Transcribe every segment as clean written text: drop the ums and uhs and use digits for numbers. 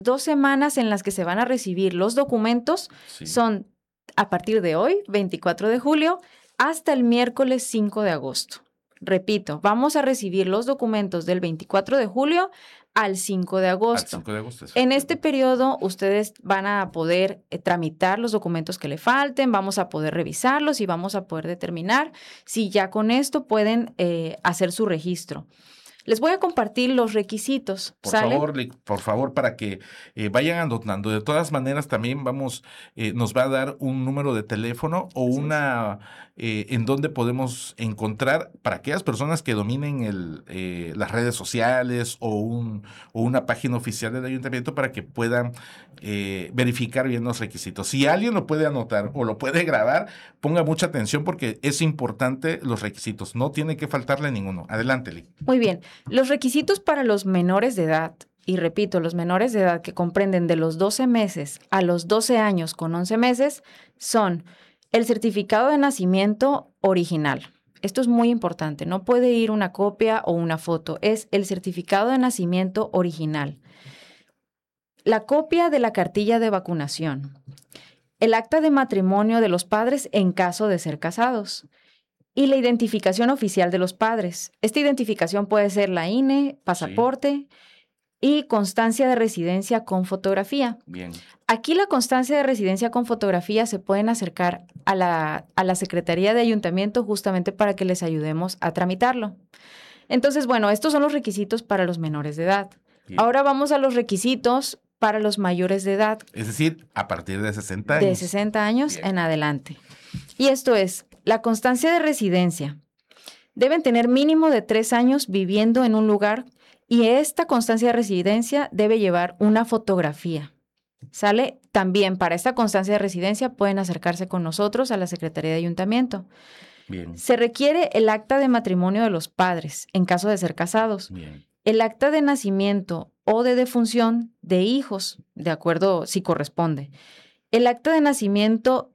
2 semanas en las que se van a recibir los documentos son a partir de hoy, 24 de julio, hasta el miércoles 5 de agosto. Repito, vamos a recibir los documentos del 24 de julio al 5 de agosto. Al 5 de agosto. En este periodo, ustedes van a poder tramitar los documentos que le falten, vamos a poder revisarlos y vamos a poder determinar si ya con esto pueden hacer su registro. Les voy a compartir los requisitos. Por favor, para que vayan anotando. De todas maneras, también nos va a dar un número de teléfono o en donde podemos encontrar para aquellas personas que dominen las redes sociales o una página oficial del ayuntamiento para que puedan verificar bien los requisitos. Si alguien lo puede anotar o lo puede grabar, ponga mucha atención porque es importante los requisitos. No tiene que faltarle ninguno. Adelante, Lick. Muy bien. Los requisitos para los menores de edad, y repito, los menores de edad que comprenden de los 12 meses a los 12 años con 11 meses, son el certificado de nacimiento original. Esto es muy importante. No puede ir una copia o una foto. Es el certificado de nacimiento original. La copia de la cartilla de vacunación. El acta de matrimonio de los padres en caso de ser casados. Y la identificación oficial de los padres. Esta identificación puede ser la INE, pasaporte y constancia de residencia con fotografía. Bien. Aquí la constancia de residencia con fotografía se pueden acercar a la Secretaría de Ayuntamiento justamente para que les ayudemos a tramitarlo. Entonces, bueno, estos son los requisitos para los menores de edad. Bien. Ahora vamos a los requisitos para los mayores de edad. Es decir, a partir de 60 años. De 60 años en adelante. Y esto es la constancia de residencia. Deben tener mínimo de 3 años viviendo en un lugar y esta constancia de residencia debe llevar una fotografía. ¿Sale? También para esta constancia de residencia pueden acercarse con nosotros a la Secretaría de Ayuntamiento. Bien. Se requiere el acta de matrimonio de los padres en caso de ser casados. Bien. El acta de nacimiento o de defunción de hijos, de acuerdo si corresponde. El acta de nacimiento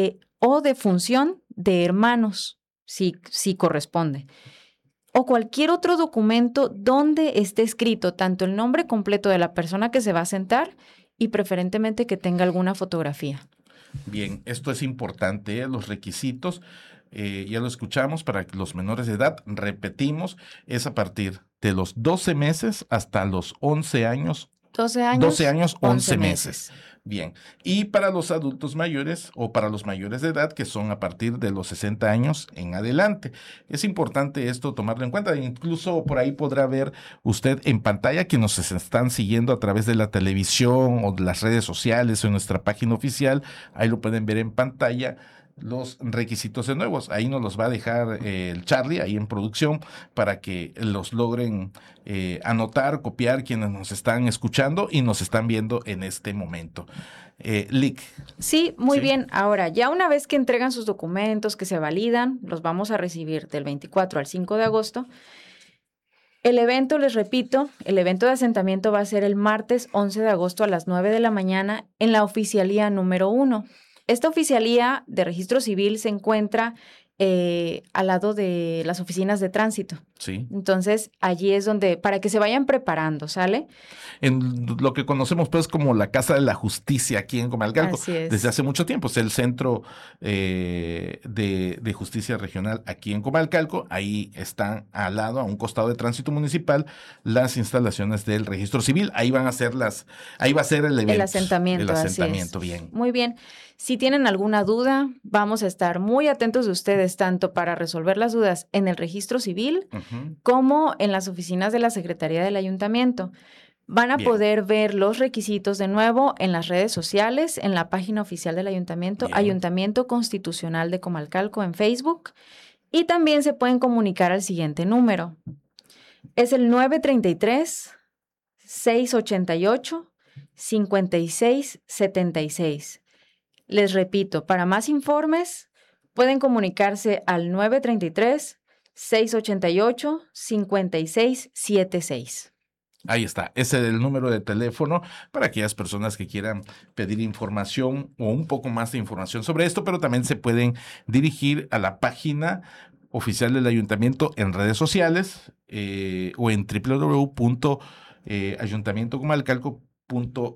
o de función de hermanos, si corresponde. O cualquier otro documento donde esté escrito tanto el nombre completo de la persona que se va a sentar y preferentemente que tenga alguna fotografía. Bien, esto es importante, los requisitos, ya lo escuchamos, para los menores de edad, repetimos, es a partir de los 12 meses hasta los 11 años. 12 años, 11 meses. Bien. Y para los adultos mayores o para los mayores de edad, que son a partir de los 60 años en adelante. Es importante esto tomarlo en cuenta. Incluso por ahí podrá ver usted en pantalla que nos están siguiendo a través de la televisión o de las redes sociales o en nuestra página oficial. Ahí lo pueden ver en pantalla. Los requisitos de nuevos. Ahí nos los va a dejar el Charlie, ahí en producción, para que los logren anotar, copiar quienes nos están escuchando y nos están viendo en este momento. Lick. Sí, muy bien. Ahora, ya una vez que entregan sus documentos, que se validan, los vamos a recibir del 24 al 5 de agosto. El evento, les repito, el evento de asentamiento va a ser el martes 11 de agosto a las 9 de la mañana en la oficialía número 1. Esta oficialía de registro civil se encuentra al lado de las oficinas de tránsito. Sí. Entonces, allí es donde, para que se vayan preparando, ¿sale? En lo que conocemos pues como la Casa de la Justicia aquí en Comalcalco. Así es. Desde hace mucho tiempo. Es el centro de justicia regional aquí en Comalcalco. Ahí están al lado, a un costado de tránsito municipal, las instalaciones del registro civil. Ahí van a ser ahí va a ser el evento. El asentamiento. El asentamiento, bien. Muy bien. Si tienen alguna duda, vamos a estar muy atentos de ustedes, tanto para resolver las dudas en el registro civil como en las oficinas de la Secretaría del Ayuntamiento. Van a poder ver los requisitos de nuevo en las redes sociales, en la página oficial del Ayuntamiento, Ayuntamiento Constitucional de Comalcalco en Facebook, y también se pueden comunicar al siguiente número. Es el 933-688-5676. Les repito, para más informes pueden comunicarse al 933-688-5676. Ahí está, ese es el número de teléfono para aquellas personas que quieran pedir información o un poco más de información sobre esto, pero también se pueden dirigir a la página oficial del ayuntamiento en redes sociales o en www.ayuntamientocomalcalco.com